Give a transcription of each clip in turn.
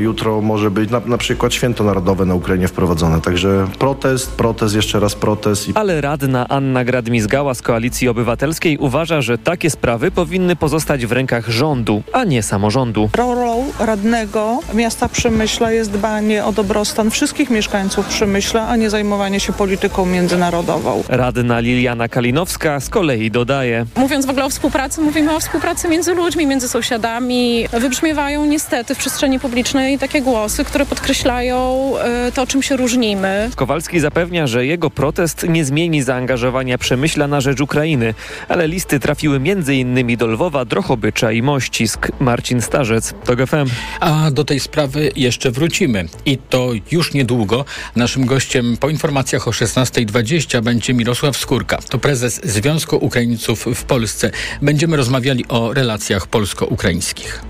Jutro może być na przykład święto narodowe na Ukrainie wprowadzone. Także protest, jeszcze raz protest. Ale radna Anna Gradmizgała z Koalicji Obywatelskiej uważa, że takie sprawy powinny pozostać w rękach rządu, a nie samorządu. Rolą radnego miasta Przemyśla jest dbanie o dobrostan wszystkich mieszkańców Przemyśla, a nie zajmowanie się polityką międzynarodową. Radna Liliana Kalinowska z kolei dodaje. Mówiąc w ogóle o współpracy, mówimy o współpracy między ludźmi, między sąsiadami. Wybrzmiewają niestety w przestrzeni publicznej takie głosy, które podkreślają to, czym się różnimy. Kowalski zapewnia, że jego protest nie zmieni zaangażowania Przemyśla na rzecz Ukrainy, ale listy trafiły m.in. do Lwowa, Drohobycza i Mościsk. Marcin Starzec, TOG FM. A do tej sprawy jeszcze wrócimy i to już niedługo. Naszym gościem po informacjach o 16:20 będzie Mirosław Skórka. To prezes Związku Ukraińców w Polsce. Będziemy rozmawiali o relacjach polsko-ukraińskich.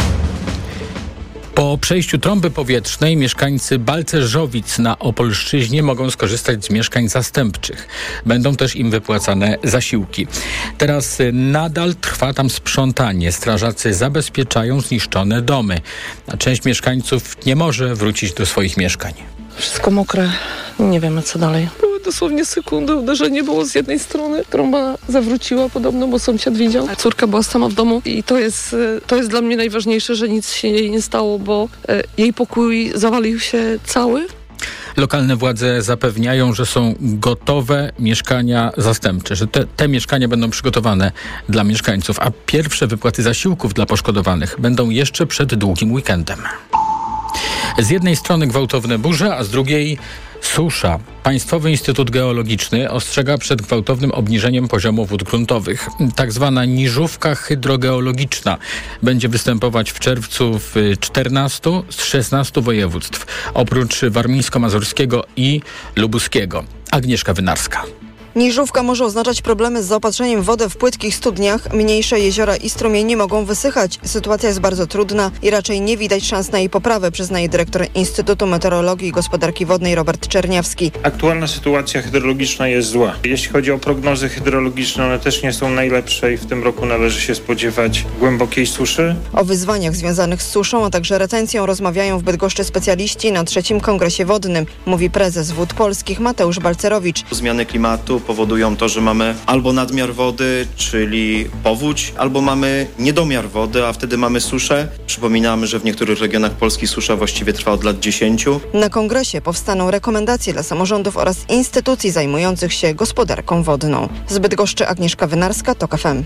Po przejściu trąby powietrznej mieszkańcy Balcerzowic na Opolszczyźnie mogą skorzystać z mieszkań zastępczych. Będą też im wypłacane zasiłki. Teraz nadal trwa tam sprzątanie. Strażacy zabezpieczają zniszczone domy. A część mieszkańców nie może wrócić do swoich mieszkań. Wszystko mokre. Nie wiemy, co dalej. Były dosłownie sekundy, uderzenie było z jednej strony. Trąba zawróciła podobno, bo sąsiad widział. Córka była sama w domu i to jest dla mnie najważniejsze, że nic się jej nie stało, bo jej pokój zawalił się cały. Lokalne władze zapewniają, że są gotowe mieszkania zastępcze, że te mieszkania będą przygotowane dla mieszkańców, a pierwsze wypłaty zasiłków dla poszkodowanych będą jeszcze przed długim weekendem. Z jednej strony gwałtowne burze, a z drugiej susza. Państwowy Instytut Geologiczny ostrzega przed gwałtownym obniżeniem poziomu wód gruntowych. Tak zwana niżówka hydrogeologiczna będzie występować w czerwcu w 14 z 16 województw, oprócz warmińsko-mazurskiego i lubuskiego. Agnieszka Wynarska. Niżówka może oznaczać problemy z zaopatrzeniem w wodę w płytkich studniach. Mniejsze jeziora i strumienie mogą wysychać. Sytuacja jest bardzo trudna i raczej nie widać szans na jej poprawę, przyznaje dyrektor Instytutu Meteorologii i Gospodarki Wodnej Robert Czerniawski. Aktualna sytuacja hydrologiczna jest zła. Jeśli chodzi o prognozy hydrologiczne, one też nie są najlepsze i w tym roku należy się spodziewać głębokiej suszy. O wyzwaniach związanych z suszą, a także retencją rozmawiają w Bydgoszczy specjaliści na 3. Kongresie Wodnym, mówi prezes Wód Polskich Mateusz Balcerowicz. Zmiany klimatu powodują to, że mamy albo nadmiar wody, czyli powódź, albo mamy niedomiar wody, a wtedy mamy suszę. Przypominamy, że w niektórych regionach Polski susza właściwie trwa od lat 10. Na kongresie powstaną rekomendacje dla samorządów oraz instytucji zajmujących się gospodarką wodną. Z Bydgoszczy Agnieszka Wynarska, TOG FM.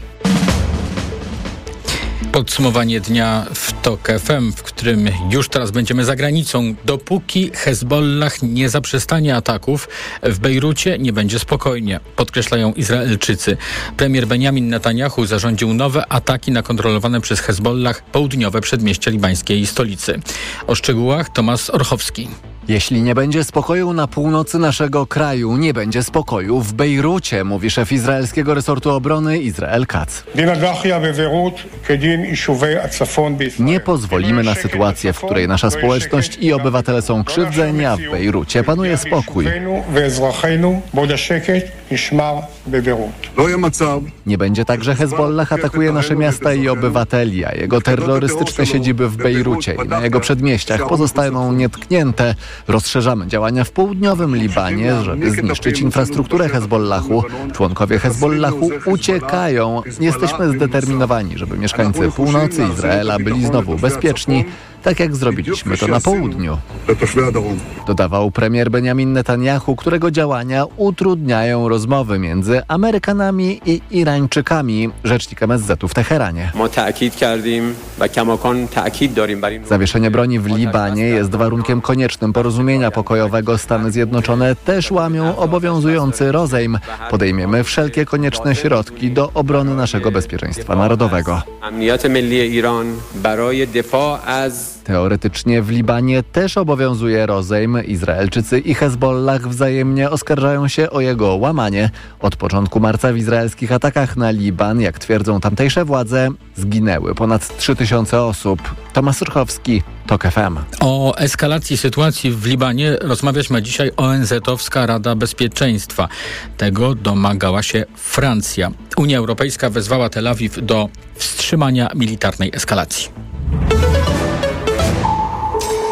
Podsumowanie dnia w TOG FM, w którym już teraz będziemy za granicą. Dopóki Hezbollah nie zaprzestanie ataków, w Bejrucie nie będzie spokojnie, podkreślają Izraelczycy. Premier Benjamin Netanjahu zarządził nowe ataki na kontrolowane przez Hezbollah południowe przedmieścia libańskiej stolicy. O szczegółach Tomasz Orchowski. Jeśli nie będzie spokoju na północy naszego kraju, nie będzie spokoju w Bejrucie, mówi szef izraelskiego resortu obrony Izrael Katz. Nie pozwolimy na sytuację, w której nasza społeczność i obywatele są krzywdzeni, a w Bejrucie panuje spokój. Nie będzie tak, że Hezbollah atakuje nasze miasta i obywateli, a jego terrorystyczne siedziby w Bejrucie i na jego przedmieściach pozostaną nietknięte. Rozszerzamy działania w południowym Libanie, żeby zniszczyć infrastrukturę Hezbollahu. Członkowie Hezbollahu uciekają. Jesteśmy zdeterminowani, żeby mieszkańcy północy Izraela byli znowu bezpieczni, tak jak zrobiliśmy to na południu. Dodawał premier Benjamin Netanjahu, którego działania utrudniają rozmowy między Amerykanami i Irańczykami. Rzecznik MSZ-u w Teheranie. Zawieszenie broni w Libanie jest warunkiem koniecznym porozumienia pokojowego. Stany Zjednoczone też łamią obowiązujący rozejm. Podejmiemy wszelkie konieczne środki do obrony naszego bezpieczeństwa narodowego. Teoretycznie w Libanie też obowiązuje rozejm. Izraelczycy i Hezbollah wzajemnie oskarżają się o jego łamanie. Od początku marca w izraelskich atakach na Liban, jak twierdzą tamtejsze władze, zginęły ponad 3000 osób. Tomasz Surchowski, TOG FM. O eskalacji sytuacji w Libanie rozmawiać ma dzisiaj ONZ-owska Rada Bezpieczeństwa. Tego domagała się Francja. Unia Europejska wezwała Tel Awiw do wstrzymania militarnej eskalacji.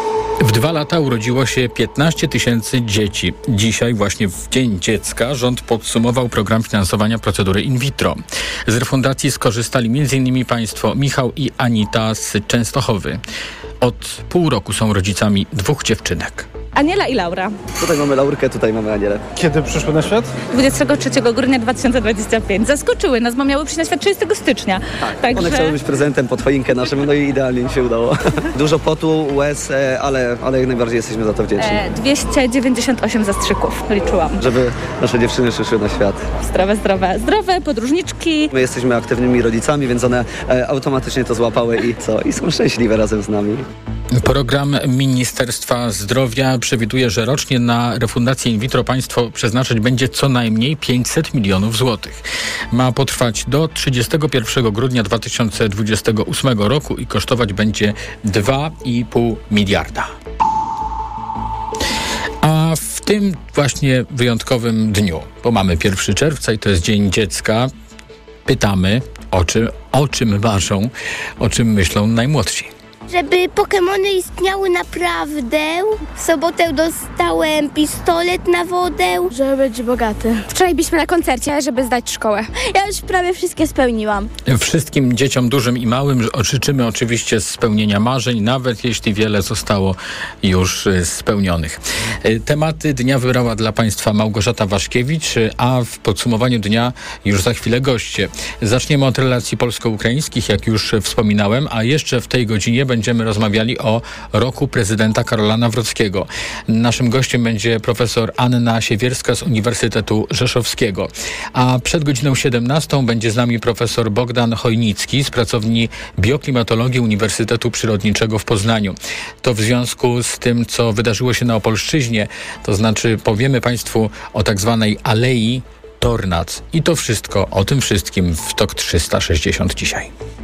W 2 lata urodziło się 15 000 dzieci. Dzisiaj, właśnie w Dzień Dziecka, rząd podsumował program finansowania procedury in vitro. Z refundacji skorzystali m.in. państwo Michał i Anita z Częstochowy. Od pół roku są rodzicami 2 dziewczynek. Aniela i Laura. Tutaj mamy Laurkę, tutaj mamy Anielę. Kiedy przyszły na świat? 23 grudnia 2025. Zaskoczyły nas, bo miały przyjść na świat 30 stycznia. Tak, także... one chciały być prezentem pod choinkę naszym, no i idealnie się udało. Dużo potu, łez, ale jak najbardziej jesteśmy za to wdzięczni. 298 zastrzyków liczyłam. Żeby nasze dziewczyny przyszły na świat. Zdrowe, podróżniczki. My jesteśmy aktywnymi rodzicami, więc one automatycznie to złapały i są szczęśliwe razem z nami. Program Ministerstwa Zdrowia przewiduje, że rocznie na refundację in vitro państwo przeznaczyć będzie co najmniej 500 milionów złotych. Ma potrwać do 31 grudnia 2028 roku i kosztować będzie 2,5 miliarda. A w tym właśnie wyjątkowym dniu, bo mamy 1 czerwca i to jest Dzień Dziecka, pytamy, o czym marzą, o czym myślą najmłodsi. Żeby Pokemony istniały naprawdę. W sobotę dostałem pistolet na wodę. Żeby być bogaty. Wczoraj byliśmy na koncercie, żeby zdać szkołę. Ja już prawie wszystkie spełniłam. Wszystkim dzieciom dużym i małym życzymy oczywiście spełnienia marzeń, nawet jeśli wiele zostało już spełnionych. Tematy dnia wybrała dla Państwa Małgorzata Waszkiewicz, a w podsumowaniu dnia już za chwilę goście. Zaczniemy od relacji polsko-ukraińskich, jak już wspominałem, a jeszcze w tej godzinie będziemy rozmawiali o roku prezydenta Karola Nawrockiego. Naszym gościem będzie profesor Anna Siewierska z Uniwersytetu Rzeszowskiego. A przed godziną 17 będzie z nami profesor Bogdan Chojnicki z pracowni bioklimatologii Uniwersytetu Przyrodniczego w Poznaniu. To w związku z tym, co wydarzyło się na Opolszczyźnie, to znaczy powiemy Państwu o tak zwanej Alei Tornad. I to wszystko, o tym wszystkim w TOK 360 dzisiaj.